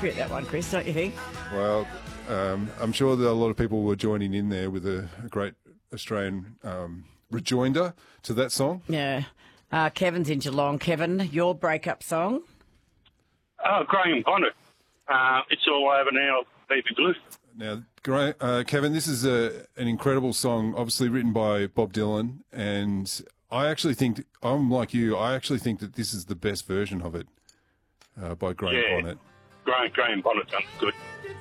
appropriate, that one, Chris, don't you think? Well, I'm sure that a lot of people were joining in there with a great Australian rejoinder to that song. Yeah. Kevin's in Geelong. Kevin, your breakup song? Oh, Graham Bonnet. It's all over now, Baby Blue. Now, Kevin, this is an incredible song, obviously written by Bob Dylan, and I actually think, I'm like you, I actually think that this is the best version of it by Graham Bonnet. Graham Bonnet done good.